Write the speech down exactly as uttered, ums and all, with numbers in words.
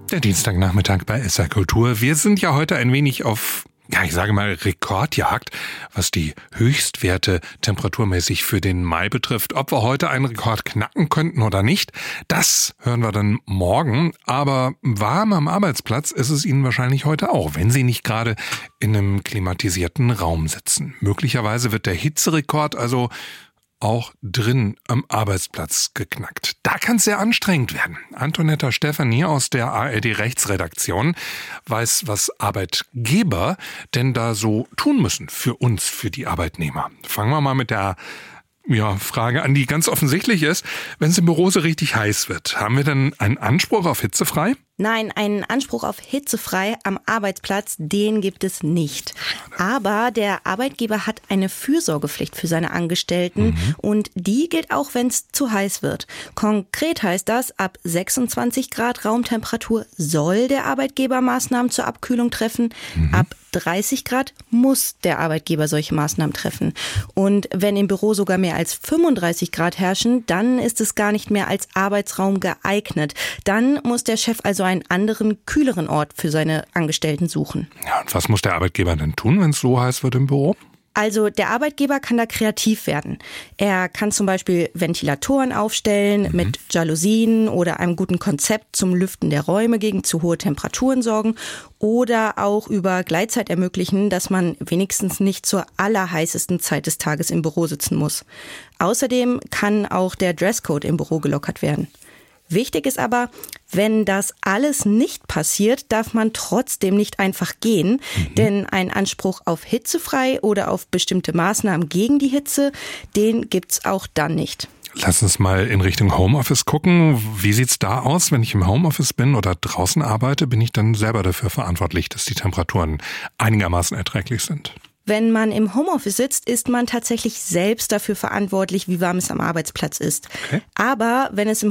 Der Dienstagnachmittag bei S R Kultur. Wir sind ja heute ein wenig auf, ja, ich sage mal, Rekordjagd, was die Höchstwerte temperaturmäßig für den Mai betrifft. Ob wir heute einen Rekord knacken könnten oder nicht, das hören wir dann morgen. Aber warm am Arbeitsplatz ist es Ihnen wahrscheinlich heute auch, wenn Sie nicht gerade in einem klimatisierten Raum sitzen. Möglicherweise wird der Hitzerekord also auch drin am Arbeitsplatz geknackt. Da kann es sehr anstrengend werden. Antonetta Stefanie aus der A R D-Rechtsredaktion weiß, was Arbeitgeber denn da so tun müssen für uns, für die Arbeitnehmer. Fangen wir mal mit der ja, Frage an, die ganz offensichtlich ist. Wenn es im Büro so richtig heiß wird, haben wir denn einen Anspruch auf hitzefrei? Nein, einen Anspruch auf hitzefrei am Arbeitsplatz, den gibt es nicht. Aber der Arbeitgeber hat eine Fürsorgepflicht für seine Angestellten mhm. und die gilt auch, wenn es zu heiß wird. Konkret heißt das, ab sechsundzwanzig Grad Raumtemperatur soll der Arbeitgeber Maßnahmen zur Abkühlung treffen. Mhm. Ab dreißig Grad muss der Arbeitgeber solche Maßnahmen treffen. Und wenn im Büro sogar mehr als fünfunddreißig Grad herrschen, dann ist es gar nicht mehr als Arbeitsraum geeignet. Dann muss der Chef also einen anderen, kühleren Ort für seine Angestellten suchen. Ja, und was muss der Arbeitgeber denn tun, wenn es so heiß wird im Büro? Also der Arbeitgeber kann da kreativ werden. Er kann zum Beispiel Ventilatoren aufstellen, mhm. mit Jalousien oder einem guten Konzept zum Lüften der Räume gegen zu hohe Temperaturen sorgen oder auch über Gleitzeit ermöglichen, dass man wenigstens nicht zur allerheißesten Zeit des Tages im Büro sitzen muss. Außerdem kann auch der Dresscode im Büro gelockert werden. Wichtig ist aber, wenn das alles nicht passiert, darf man trotzdem nicht einfach gehen, mhm. denn ein Anspruch auf hitzefrei oder auf bestimmte Maßnahmen gegen die Hitze, den gibt's auch dann nicht. Lass uns mal in Richtung Homeoffice gucken. Wie sieht's da aus, wenn ich im Homeoffice bin oder draußen arbeite? Bin ich dann selber dafür verantwortlich, dass die Temperaturen einigermaßen erträglich sind? Wenn man im Homeoffice sitzt, ist man tatsächlich selbst dafür verantwortlich, wie warm es am Arbeitsplatz ist. Okay. Aber wenn es im